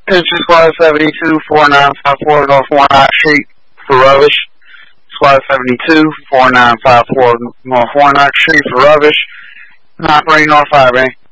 It's Squad 72, 4954 North Warnock Street for rubbish. Squad 72, 4954 North Warnock Street for rubbish. Not bringing North 5, eh?